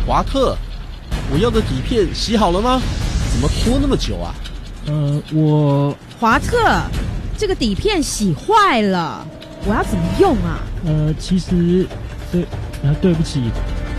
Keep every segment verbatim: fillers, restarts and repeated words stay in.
华特，我要的底片洗好了吗？怎么拖那么久啊？ 呃，我华特，这个底片洗坏了，我要怎么用啊？ 呃，其实对，啊，对不起。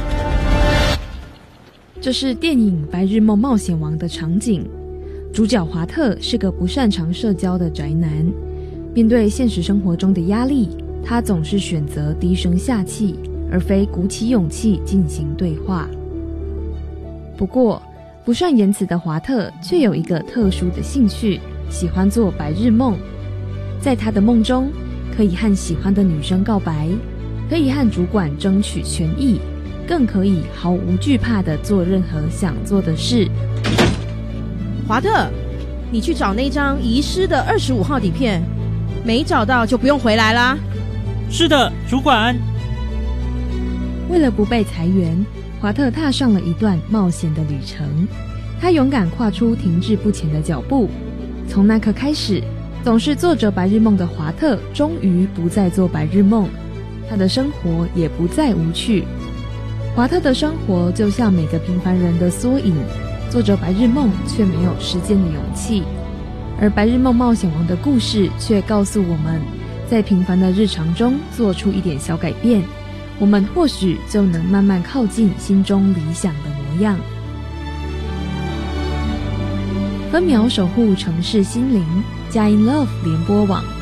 这是电影《白日梦冒险王》的场景。主角华特是个不擅长社交的宅男，面对现实生活中的压力，他总是选择低声下气，而非鼓起勇气进行对话。不过，不善言辞的华特却有一个特殊的兴趣，喜欢做白日梦。在他的梦中，可以和喜欢的女生告白，可以和主管争取权益，更可以毫无惧怕地做任何想做的事。 华特，你去找那张遗失的二十五号底片，没找到就不用回来啦。 是的，主管。 为了不被裁员，华特踏上了一段冒险的旅程。他勇敢跨出停滞不前的脚步。从那刻开始，总是做着白日梦的华特终于不再做白日梦，他的生活也不再无趣。华特的生活就像每个平凡人的缩影，做着白日梦却没有实践的勇气。而白日梦冒险王的故事却告诉我们，在平凡的日常中做出一点小改变，我们或许就能慢慢靠近心中理想的模样。分秒守护城市心灵，佳音 Love 联播网。